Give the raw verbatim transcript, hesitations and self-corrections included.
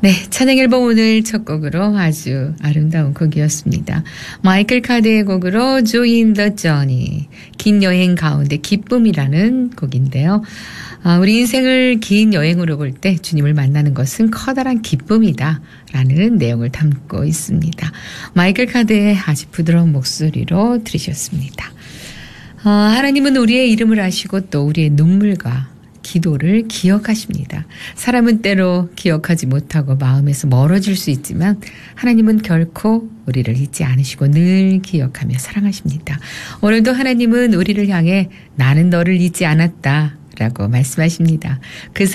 네, 찬양 앨범 오늘 첫 곡으로 아주 아름다운 곡이었습니다. 마이클 카드의 곡으로 Join the Journey, 긴 여행 가운데 기쁨이라는 곡인데요. 아, 우리 인생을 긴 여행으로 볼 때 주님을 만나는 것은 커다란 기쁨이다 라는 내용을 담고 있습니다. 마이클 카드의 아주 부드러운 목소리로 들으셨습니다. 아, 하나님은 우리의 이름을 아시고 또 우리의 눈물과 기도를 기억하십니다. 사람은 때로 기억하지 못하고 마음에서 멀어질 수 있지만 하나님은 결코 우리를 잊지 않으시고 늘 기억하며 사랑하십니다. 오늘도 하나님은 우리를 향해 나는 너를 잊지 않았다 라고 말씀하십니다. 그